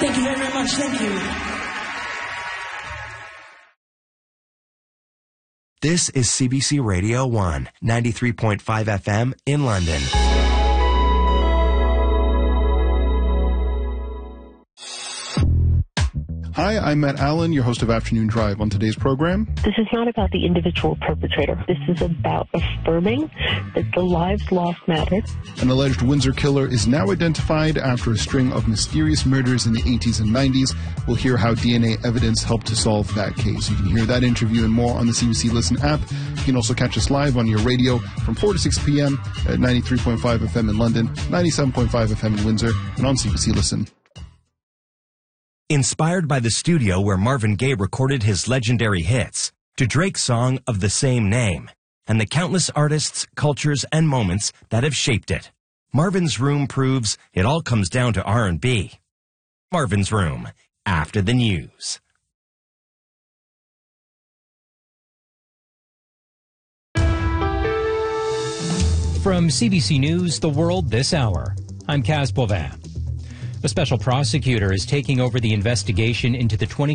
Thank you very much. Thank you. This is CBC Radio 1, 93.5 FM in London. Hi, I'm Matt Allen, your host of Afternoon Drive. On today's program, this is not about the individual perpetrator. This is about affirming that the lives lost mattered. An alleged Windsor killer is now identified after a string of mysterious murders in the 80s and 90s. We'll hear how DNA evidence helped to solve that case. You can hear that interview and more on the CBC Listen app. You can also catch us live on your radio from 4 to 6 p.m. at 93.5 FM in London, 97.5 FM in Windsor, and on CBC Listen. Inspired by the studio where Marvin Gaye recorded his legendary hits, to Drake's song of the same name, and the countless artists, cultures, and moments that have shaped it, Marvin's Room proves it all comes down to R&B. Marvin's Room, after the news. From CBC News, The World This Hour, I'm Kaz Bovan. A special prosecutor is taking over the investigation into the